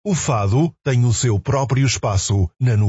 O fado tem o seu próprio espaço na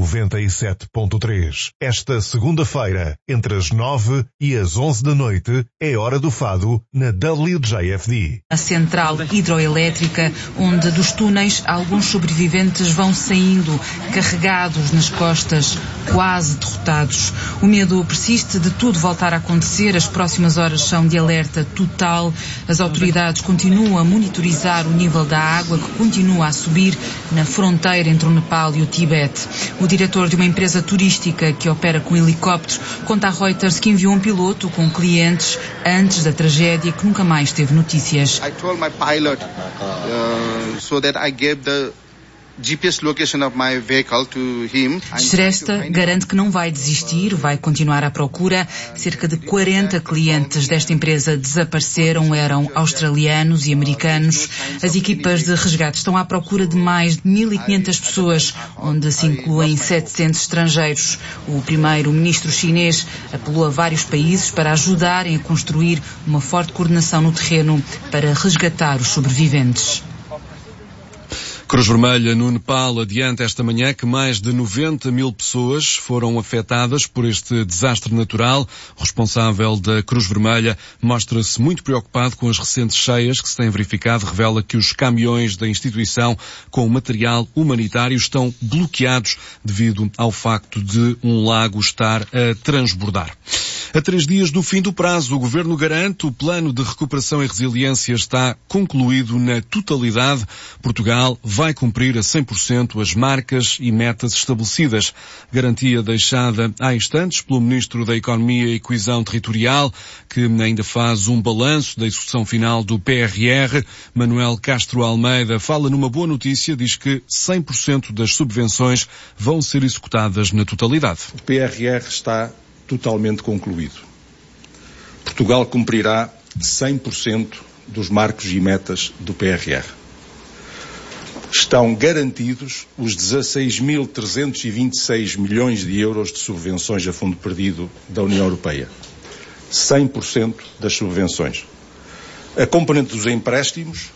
97.3. Esta segunda-feira, entre as 9 e as 11 da noite, é hora do fado na WJFD. A central hidroelétrica, onde dos túneis alguns sobreviventes vão saindo, carregados nas costas, quase derrotados. O medo persiste de tudo voltar a acontecer. As próximas horas são de alerta total. As autoridades continuam a monitorizar o nível da água, que continua a subir na fronteira entre o Nepal e o Tibete. O diretor de uma empresa turística que opera com helicópteros conta a Reuters que enviou um piloto com clientes antes da tragédia, que nunca mais teve notícias. I told my pilot so that I gave the GPS location of my vehicle to him. Shrestha garante que não vai desistir, vai continuar à procura. Cerca de 40 clientes desta empresa desapareceram, eram australianos e americanos. As equipas de resgate estão à procura de mais de 1.500 pessoas, onde se incluem 700 estrangeiros. O primeiro-ministro chinês apelou a vários países para ajudarem a construir uma forte coordenação no terreno para resgatar os sobreviventes. Cruz Vermelha no Nepal adianta esta manhã que mais de 90 mil pessoas foram afetadas por este desastre natural. O responsável da Cruz Vermelha mostra-se muito preocupado com as recentes cheias que se têm verificado. Revela que os caminhões da instituição com material humanitário estão bloqueados devido ao facto de um lago estar a transbordar. A 3 dias do fim do prazo, o Governo garante o plano de recuperação e resiliência está concluído na totalidade. Portugal vai cumprir a 100% as marcas e metas estabelecidas. Garantia deixada há instantes pelo Ministro da Economia e Coesão Territorial, que ainda faz um balanço da execução final do PRR. Manuel Castro Almeida fala numa boa notícia, diz que 100% das subvenções vão ser executadas na totalidade. O PRR está totalmente concluído. Portugal cumprirá 100% dos marcos e metas do PRR. Estão garantidos os 16.326 milhões de euros de subvenções a fundo perdido da União Europeia. 100% das subvenções. A componente dos empréstimos,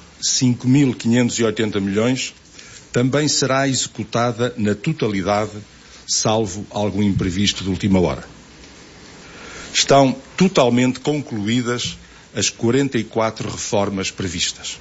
5.580 milhões, também será executada na totalidade, salvo algum imprevisto de última hora. Estão totalmente concluídas as 44 reformas previstas.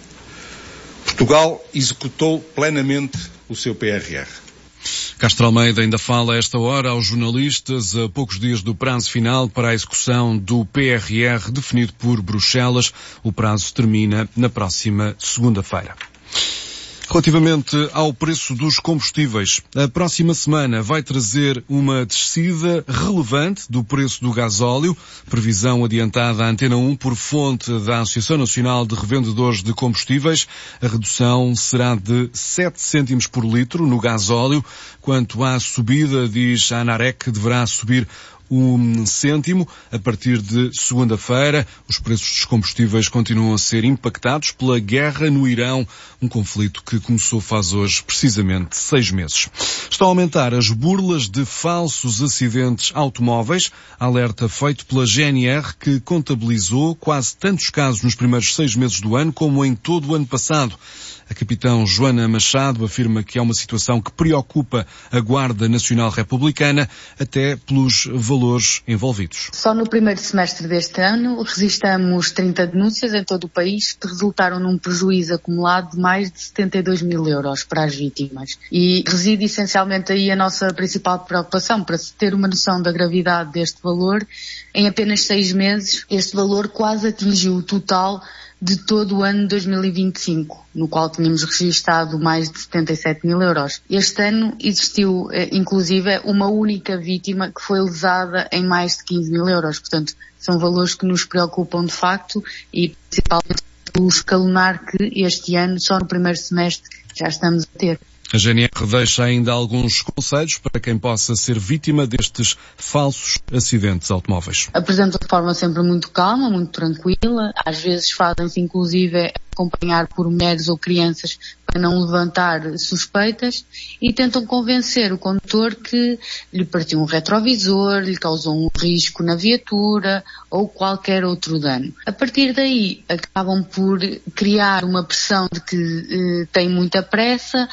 Portugal executou plenamente o seu PRR. Castro Almeida ainda fala a esta hora aos jornalistas a poucos dias do prazo final para a execução do PRR definido por Bruxelas. O prazo termina na próxima segunda-feira. Relativamente ao preço dos combustíveis, a próxima semana vai trazer uma descida relevante do preço do gasóleo, previsão adiantada à Antena 1 por fonte da Associação Nacional de Revendedores de Combustíveis. A redução será de 7 cêntimos por litro no gasóleo. Quanto à subida, diz a ANAREC, deverá subir 1 cêntimo a partir de segunda-feira. Os preços dos combustíveis continuam a ser impactados pela guerra no Irão, um conflito que começou faz hoje precisamente 6 meses. Estão a aumentar as burlas de falsos acidentes automóveis, alerta feito pela GNR, que contabilizou quase tantos casos nos primeiros 6 meses do ano como em todo o ano passado. A capitão Joana Machado afirma que é uma situação que preocupa a Guarda Nacional Republicana, até pelos valores envolvidos. Só no primeiro semestre deste ano registramos 30 denúncias em todo o país que resultaram num prejuízo acumulado de mais de 72 mil euros para as vítimas. E reside essencialmente aí a nossa principal preocupação. Para se ter uma noção da gravidade deste valor, em apenas 6 meses este valor quase atingiu o total de todo o ano de 2025, no qual tínhamos registado mais de 77 mil euros. Este ano existiu, inclusive, uma única vítima que foi lesada em mais de 15 mil euros. Portanto, são valores que nos preocupam de facto e principalmente pelo escalonar que este ano, só no primeiro semestre, já estamos a ter. A GNR deixa ainda alguns conselhos para quem possa ser vítima destes falsos acidentes automóveis. Apresentam de forma sempre muito calma, muito tranquila. Às vezes fazem-se inclusive acompanhar por mulheres ou crianças para não levantar suspeitas e tentam convencer o condutor que lhe partiu um retrovisor, lhe causou um risco na viatura ou qualquer outro dano. A partir daí acabam por criar uma pressão de que tem muita pressa,